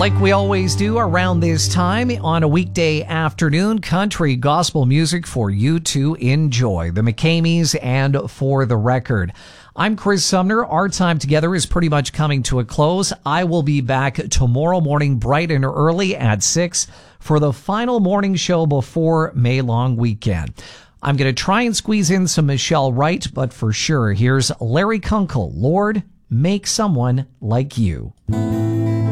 Like we always do around this time on a weekday afternoon, country gospel music for you to enjoy. The McCameys and For the Record. I'm Chris Sumner. Our time together is pretty much coming to a close. I will be back tomorrow morning bright and early at 6 for the final morning show before May long weekend. I'm going to try and squeeze in some Michelle Wright, but for sure, here's Larry Kunkel. Lord, make someone like you.